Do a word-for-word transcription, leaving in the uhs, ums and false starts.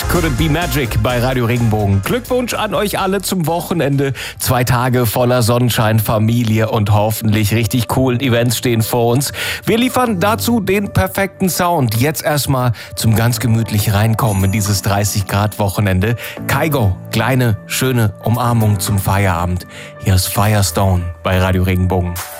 Couldn't Be Magic bei Radio Regenbogen. Glückwunsch an euch alle zum Wochenende. Zwei Tage voller Sonnenschein, Familie und hoffentlich richtig coolen Events stehen vor uns. Wir liefern dazu den perfekten Sound. Jetzt erstmal zum ganz gemütlich reinkommen in dieses dreißig Grad Wochenende. Kygo, kleine, schöne Umarmung zum Feierabend. Hier ist Firestone bei Radio Regenbogen.